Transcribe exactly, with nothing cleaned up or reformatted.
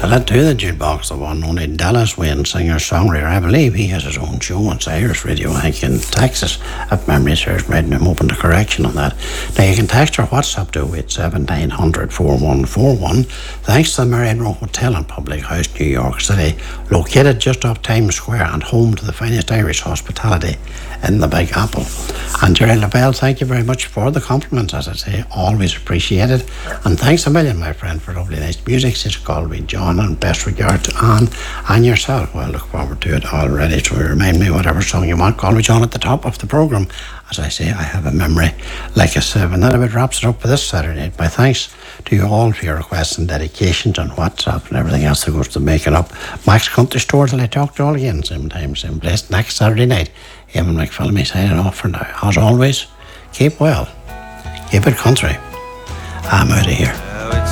Tell it to the jukebox, the one only Dallas Wayne, singer songwriter. I believe he has his own show on Irish Radio, I think, in Texas. If memory serves me, I'm open to correction on that. Now you can text or WhatsApp to oh eight seven nine hundred forty-one forty-one. Thanks to the Marianne Hotel and Public House, New York City, located just off Times Square and home to the finest Irish hospitality in the Big Apple. And Jerry LaBelle, thank you very much for the compliments, as I say, always appreciated. And thanks a million, my friend, for lovely nice music. It's called me John, and best regards to Anne and yourself. Well, I look forward to it already, so remind me whatever song you want. Call me John at the top of the programme. As I say, I have a memory like a sieve. And that about wraps it up for this Saturday night. My thanks to you all for your requests and dedications on WhatsApp and everything else that goes to making up. Max Country Store till I talk to you all again, same time, same place, next Saturday night. Eamon McPhillamy signing off for now. As always, keep well, keep it country. I'm out of here.